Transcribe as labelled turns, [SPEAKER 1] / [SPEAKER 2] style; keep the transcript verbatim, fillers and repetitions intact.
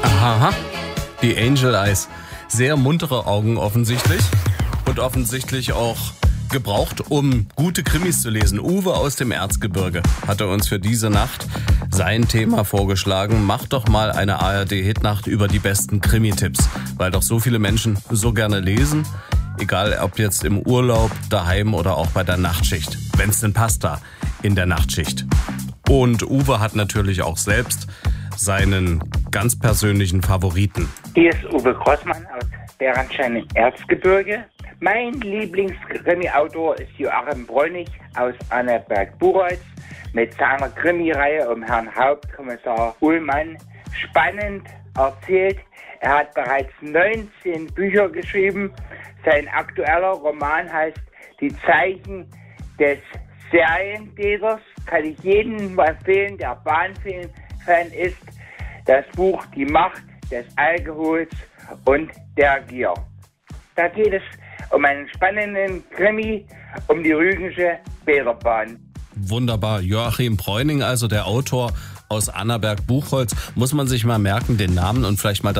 [SPEAKER 1] Aha, die Angel Eyes. Sehr muntere Augen offensichtlich und offensichtlich auch gebraucht, um gute Krimis zu lesen. Uwe aus dem Erzgebirge hatte uns für diese Nacht sein Thema vorgeschlagen. Macht doch mal eine A R D-Hitnacht über die besten Krimi-Tipps, weil doch so viele Menschen so gerne lesen, egal ob jetzt im Urlaub, daheim oder auch bei der Nachtschicht, wenn es denn passt da in der Nachtschicht. Und Uwe hat natürlich auch selbst seinen ganz persönlichen Favoriten.
[SPEAKER 2] Hier ist Uwe Grossmann aus Bärenstein im Erzgebirge. Mein Lieblings-Krimi-Autor ist Joachim Bräunig aus Annaberg-Buchholz mit seiner Krimireihe um Herrn Hauptkommissar Ullmann. Spannend erzählt. Er hat bereits neunzehn Bücher geschrieben. Sein aktueller Roman heißt Die Zeichen des Serientäters. Kann ich jedem empfehlen, der Bahnfilm-Fan ist. Das Buch Die Macht des Alkohols und der Gier. Da geht es um einen spannenden Krimi um die Rügensche Bäderbahn.
[SPEAKER 1] Wunderbar. Joachim Bräuning, also der Autor aus Annaberg-Buchholz. Muss man sich mal merken, den Namen und vielleicht mal